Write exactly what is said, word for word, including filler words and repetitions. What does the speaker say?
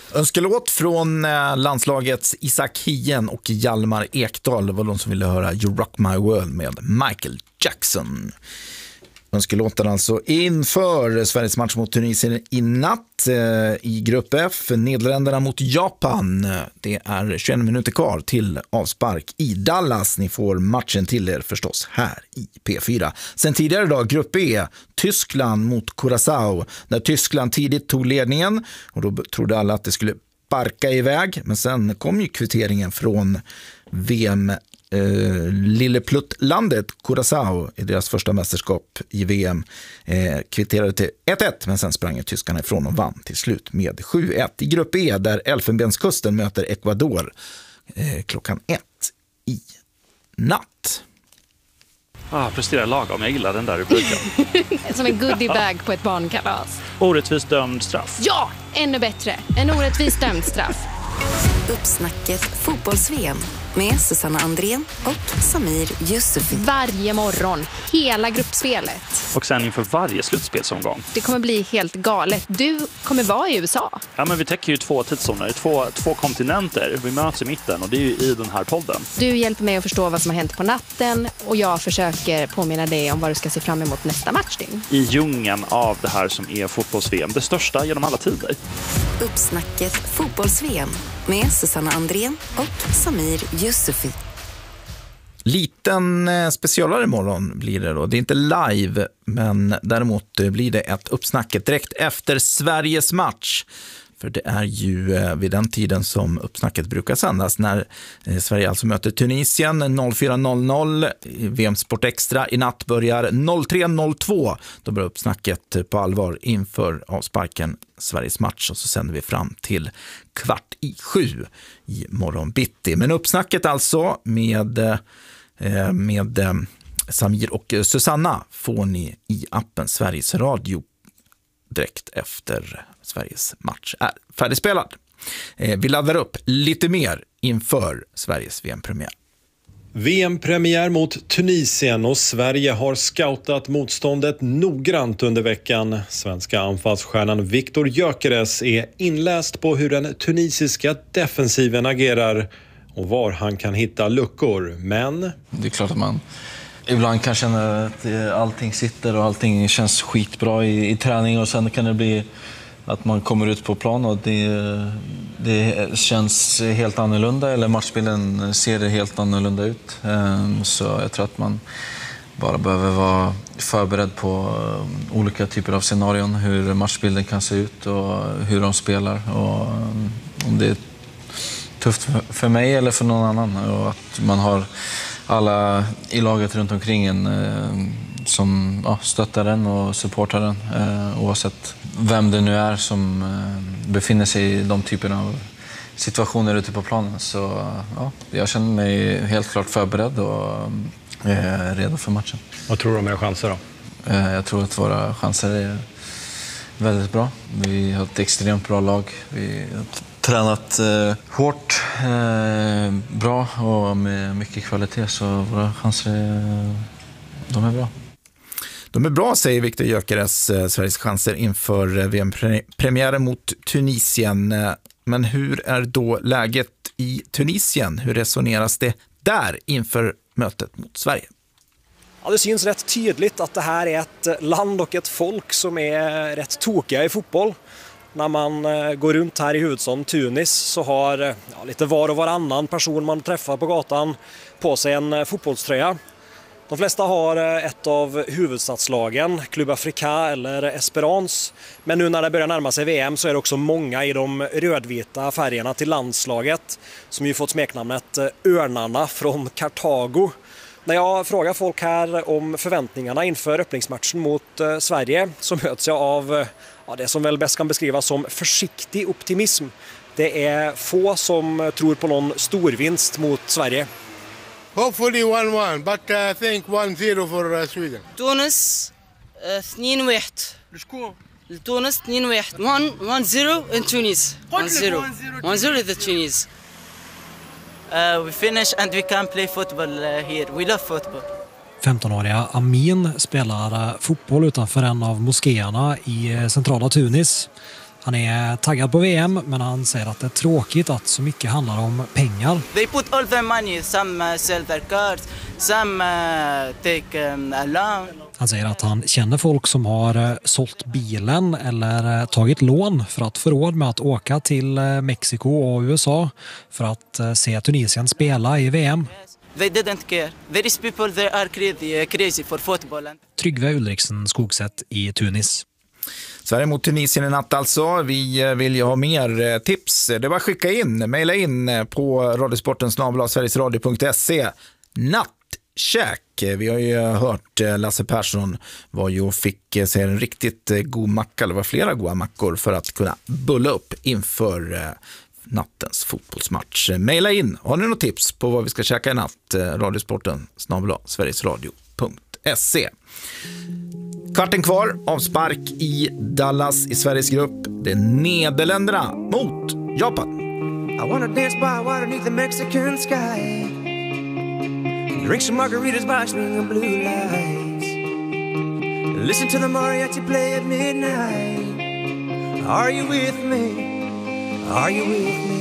Önskelåt från landslagets Isak Hien och Hjalmar Ekdal var de som ville höra You Rock My World med Michael Jackson. Önskelåten alltså inför Sveriges match mot Tunisien i natt i grupp F. Nederländerna mot Japan. Det är tjugoen minuter kvar till avspark i Dallas. Ni får matchen till er förstås här i P fyra. Sen tidigare idag grupp E. Tyskland mot Curaçao. När Tyskland tidigt tog ledningen och då trodde alla att det skulle barka iväg. Men sen kom ju kvitteringen från V M Uh, Lillepluttlandet Curaçao i deras första mästerskap i V M eh, kvitterade till ett ett, men sen sprang tyskarna ifrån och vann till slut med sju ett. I grupp E där Elfenbenskusten möter Ecuador eh, klockan ett i natt. Ah, presterar lagom, jag gillar den där rubriken. Som en goodiebag på ett barnkalas. Orättvist dömd straff. Ja, ännu bättre. En orättvist dömd straff. Uppsnacket fotbolls-V M med Susanna Andrén och Samir Yusufi. Varje morgon, hela gruppspelet. Och sen inför varje slutspelsomgång. Det kommer bli helt galet. Du kommer vara i U S A. Ja, men vi täcker ju två tidszoner, två, två kontinenter. Vi möts i mitten och det är ju i den här podden. Du hjälper mig att förstå vad som har hänt på natten och jag försöker påminna dig om vad du ska se fram emot nästa matchning. I djungeln av det här som är fotbolls-V M, det största genom alla tider. Uppsnacket fotbolls-V M med Susanna Andrén och Samir Yusufi. Liten specialare imorgon blir det då. Det är inte live, men däremot blir det ett uppsnacket direkt efter Sveriges match. För det är ju vid den tiden som uppsnacket brukar sändas när Sverige alltså möter Tunisien noll fyra noll noll. V M Sport Extra i natt börjar noll tre noll två. Då börjar uppsnacket på allvar inför avsparken Sveriges match och så sänder vi fram till kvart i sju i morgon bitti. Men uppsnacket alltså med, med Samir och Susanna får ni i appen Sveriges Radio direkt efter Sveriges match är färdigspelad. Vi laddar upp lite mer inför Sveriges V M-premiär. V M-premiär mot Tunisien och Sverige har scoutat motståndet noggrant under veckan. Svenska anfallsstjärnan Viktor Gyökeres är inläst på hur den tunisiska defensiven agerar och var han kan hitta luckor. Men det är klart att man ibland kan känna att allting sitter och allting känns skitbra i, i träning och sen kan det bli att man kommer ut på plan och det, det känns helt annorlunda eller matchbilden ser helt annorlunda ut. Så jag tror att man bara behöver vara förberedd på olika typer av scenarion, hur matchbilden kan se ut och hur de spelar och om det är tufft för mig eller för någon annan och att man har alla i laget runt omkring en som ja, stöttar den och supportar den eh, oavsett vem det nu är som eh, befinner sig i de typerna av situationer ute på planen. Så ja, jag känner mig helt klart förberedd och eh, redo för matchen. Vad tror du om era chanser då? Eh, jag tror att våra chanser är väldigt bra. Vi har ett extremt bra lag. Vi har tränat eh, hårt, eh, bra och med mycket kvalitet så våra chanser är, de är bra. De är bra, säger Viktor Gyökeres, Sveriges chanser inför V M-premiären mot Tunisien. Men hur är då läget i Tunisien? Hur resoneras det där inför mötet mot Sverige? Ja, det syns rätt tydligt att det här är ett land och ett folk som är rätt tokiga i fotboll. När man går runt här i huvudstaden Tunis så har ja, lite var och varannan person man träffar på gatan på sig en fotbollströja. De flesta har ett av huvudstadslagen, Club Africa eller Esperance. Men nu när det börjar närma sig V M så är det också många i de rödvita färgerna till landslaget som ju fått smeknamnet Örnarna från Kartago. När jag frågar folk här om förväntningarna inför öppningsmatchen mot Sverige så möts jag av ja, det som väl bäst kan beskrivas som försiktig optimism. Det är få som tror på någon storvinst mot Sverige. Hopefully one one, but I think one zero for uh, Sweden. تونس اثنين واحد. لشكون؟ لتونس اثنين واحد. one one zero in Tunis. one zero. one zero to Tunis. Uh, we finish and we can play football uh, here. We love football. femtonåriga Amin spelar fotboll utanför en av moskéerna i centrala Tunis. Han är taggad på V M, men han säger att det är tråkigt att så mycket handlar om pengar. They put all their money. Some uh, sell their cars, some uh, take um, a loan. Han säger att han känner folk som har uh, sålt bilen eller uh, tagit lån för att få råd med att åka till uh, Mexiko och U S A för att uh, se Tunisien spela i V M. They didn't care. There is people that are crazy, uh, crazy for football. Trygve Ulriksen, Skogsätt i Tunis. Sverige mot Tunisien i natt alltså. Vi vill ju ha mer tips. Det var skicka in, mejla in på radiosporten snabel-a sverigesradio punkt se. Nattkäk. Vi har ju hört Lasse Persson var ju och fick sig en riktigt god macka. Det var flera goda mackor för att kunna bulla upp inför nattens fotbollsmatch. Mejla in. Har ni något tips på vad vi ska käka i natt? Radiosporten snabel-a sverigesradio punkt se. Kvarten kvar, avspark i Dallas i Sveriges grupp. Det är Nederländerna mot Japan. I wanna dance by water beneath the Mexican sky. Drink some margaritas by swinging blue lights. Listen to the mariachi play at midnight. Are you with me? Are you with me?